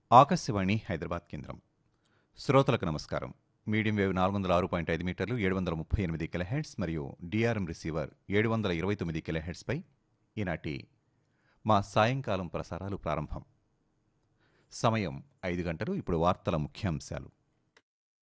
ఆకాశవాణి హైదరాబాద్ కేంద్రం. శ్రోతలకు నమస్కారం. మీడియం వేవ్ 406.5 మీటర్లు 738 కిలోహెర్ట్జ్ మరియు డిఆర్ఎం రిసీవర్ 729 కిలోహెర్ట్జ్పై ఈనాటి మా సాయంకాలం ప్రసారాలు ప్రారంభం. సమయం 5 గంటలు. ఇప్పుడు వార్తల ముఖ్యాంశాలు.